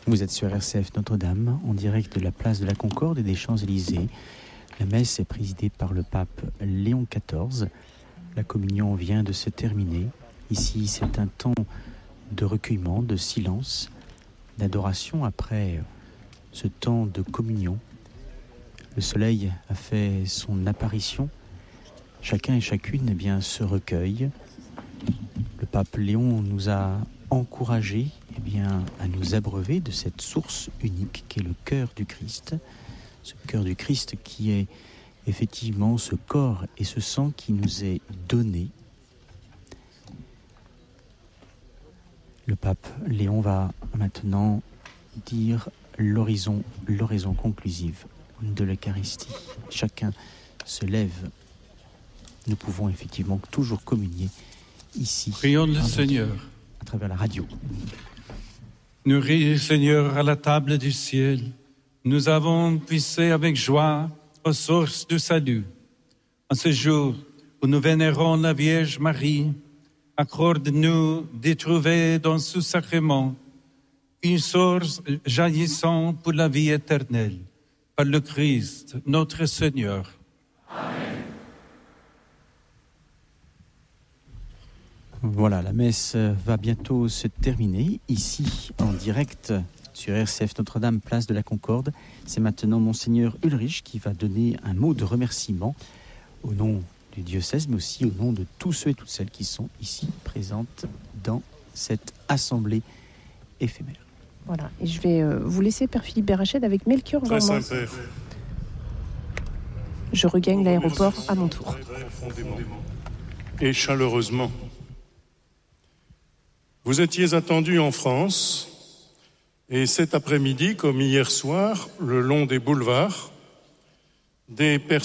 Vous êtes sur RCF Notre-Dame, en direct de la place de la Concorde et des Champs-Élysées. La messe est présidée par le pape Léon XIV. La communion vient de se terminer. Ici, c'est un temps de recueillement, de silence, d'adoration après ce temps de communion. Le soleil a fait son apparition. Chacun et chacune se recueille. Le pape Léon nous a encouragés à nous abreuver de cette source unique qu'est le cœur du Christ. Ce cœur du Christ qui est effectivement ce corps et ce sang qui nous est donné. Le pape Léon va maintenant dire l'oraison conclusive de l'Eucharistie. Chacun se lève. Nous pouvons effectivement toujours communier ici. Prions le Seigneur. À travers la radio. Nourris, Seigneur, à la table du ciel, nous avons puissé avec joie aux sources du salut. En ce jour où nous vénérons la Vierge Marie, accorde-nous d'y trouver dans ce sacrement une source jaillissant pour la vie éternelle, par le Christ, notre Seigneur. Amen. Voilà, la messe va bientôt se terminer. Ici, en direct sur RCF Notre-Dame, place de la Concorde. C'est maintenant Monseigneur Ulrich qui va donner un mot de remerciement au nom du diocèse, mais aussi au nom de tous ceux et toutes celles qui sont ici présentes dans cette assemblée éphémère. Voilà, et je vais vous laisser, Père Philippe Berached, avec Melchior Gormand. Très Saint-Père. Je regagne l'aéroport à mon tour. Et chaleureusement. Vous étiez attendus en France, et cet après-midi, comme hier soir, le long des boulevards, des personnes